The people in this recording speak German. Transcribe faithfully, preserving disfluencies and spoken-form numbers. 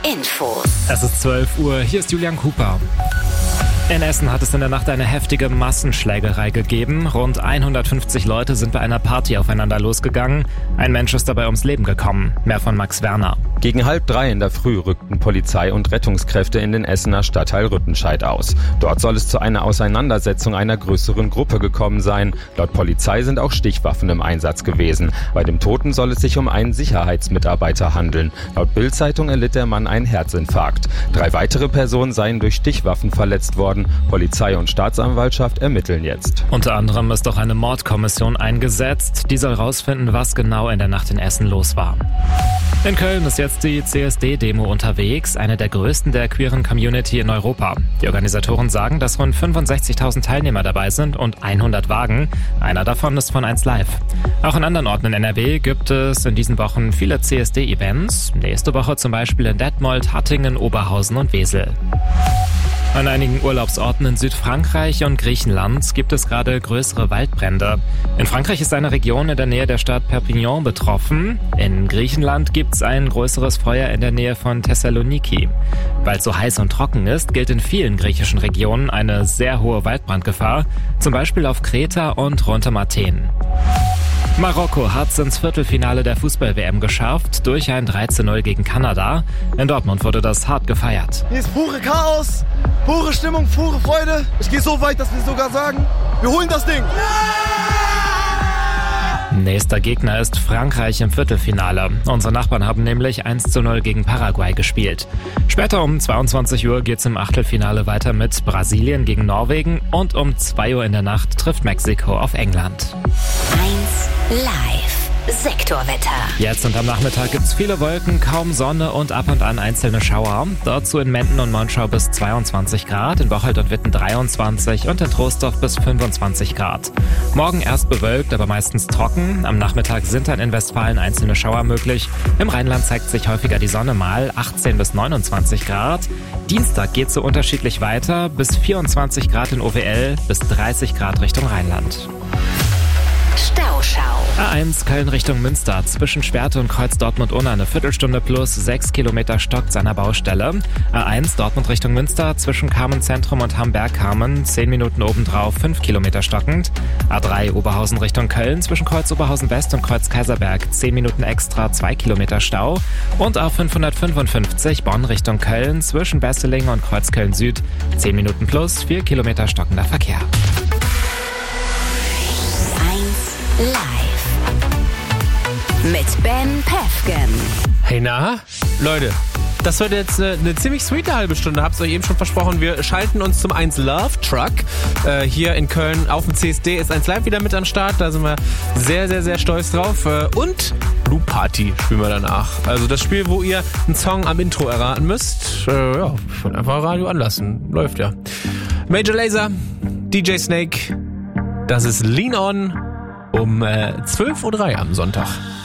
Infos. Es ist zwölf Uhr, hier ist Julian Cooper. In Essen hat es in der Nacht eine heftige Massenschlägerei gegeben. Rund hundertfünfzig Leute sind bei einer Party aufeinander losgegangen. Ein Mensch ist dabei ums Leben gekommen. Mehr von Max Werner. Gegen halb drei in der Früh rückten Polizei und Rettungskräfte in den Essener Stadtteil Rüttenscheid aus. Dort soll es zu einer Auseinandersetzung einer größeren Gruppe gekommen sein. Laut Polizei sind auch Stichwaffen im Einsatz gewesen. Bei dem Toten soll es sich um einen Sicherheitsmitarbeiter handeln. Laut Bild-Zeitung erlitt der Mann einen Herzinfarkt. Drei weitere Personen seien durch Stichwaffen verletzt worden. Polizei und Staatsanwaltschaft ermitteln jetzt. Unter anderem ist auch eine Mordkommission eingesetzt. Die soll rausfinden, was genau in der Nacht in Essen los war. In Köln ist jetzt die C S D-Demo unterwegs, eine der größten der queeren Community in Europa. Die Organisatoren sagen, dass rund fünfundsechzigtausend Teilnehmer dabei sind und hundert Wagen. Einer davon ist von eins Live. Auch in anderen Orten in N R W gibt es in diesen Wochen viele C S D-Events. Nächste Woche zum Beispiel in Detmold, Hattingen, Oberhausen und Wesel. An einigen Urlaubsorten in Südfrankreich und Griechenland gibt es gerade größere Waldbrände. In Frankreich ist eine Region in der Nähe der Stadt Perpignan betroffen. In Griechenland gibt es ein größeres Feuer in der Nähe von Thessaloniki. Weil es so heiß und trocken ist, gilt in vielen griechischen Regionen eine sehr hohe Waldbrandgefahr, zum Beispiel auf Kreta und rund um Athen. Marokko hat es ins Viertelfinale der Fußball-W M geschafft, durch ein drei zu null gegen Kanada. In Dortmund wurde das hart gefeiert. Hier ist pure Chaos, pure Stimmung, pure Freude. Ich gehe so weit, dass wir sogar sagen, wir holen das Ding. Nächster Gegner ist Frankreich im Viertelfinale. Unsere Nachbarn haben nämlich eins zu null gegen Paraguay gespielt. Später um zweiundzwanzig Uhr geht's im Achtelfinale weiter mit Brasilien gegen Norwegen und um zwei Uhr in der Nacht trifft Mexiko auf England. eins Live. Sektorwetter. Jetzt und am Nachmittag gibt's viele Wolken, kaum Sonne und ab und an einzelne Schauer. Dazu in Menden und Monschau bis zweiundzwanzig Grad, in Bocholt und Witten dreiundzwanzig und in Troisdorf bis fünfundzwanzig Grad. Morgen erst bewölkt, aber meistens trocken. Am Nachmittag sind dann in Westfalen einzelne Schauer möglich. Im Rheinland zeigt sich häufiger die Sonne mal, achtzehn bis neunundzwanzig Grad. Dienstag geht's so unterschiedlich weiter, bis vierundzwanzig Grad in O W L, bis dreißig Grad Richtung Rheinland. Stauschau. A eins Köln Richtung Münster, zwischen Schwerte und Kreuz Dortmund-Unna eine Viertelstunde plus, sechs Kilometer stockt seiner Baustelle. A eins Dortmund Richtung Münster, zwischen Carmen-Zentrum und Hamberg-Carmen, zehn Minuten obendrauf, fünf Kilometer stockend. A drei Oberhausen Richtung Köln, zwischen Kreuz Oberhausen-West und Kreuz Kaiserberg, zehn Minuten extra, zwei Kilometer Stau. Und A fünfhundertfünfundfünfzig Bonn Richtung Köln, zwischen Besseling und Kreuz Köln-Süd, zehn Minuten plus, vier Kilometer stockender Verkehr. Live mit Ben Pefken. Hey, na? Leute, das wird jetzt äh, eine ziemlich sweete halbe Stunde. Hab's euch eben schon versprochen. Wir schalten uns zum eins Love Truck. Äh, hier in Köln auf dem C S D ist eins Live wieder mit am Start. Da sind wir sehr, sehr, sehr stolz drauf. Äh, und Blue Party spielen wir danach. Also das Spiel, wo ihr einen Song am Intro erraten müsst. Äh, ja, ich würde einfach Radio anlassen. Läuft ja. Major Lazer, D J Snake. Das ist Lean On. Um äh, zwölf Uhr drei am Sonntag.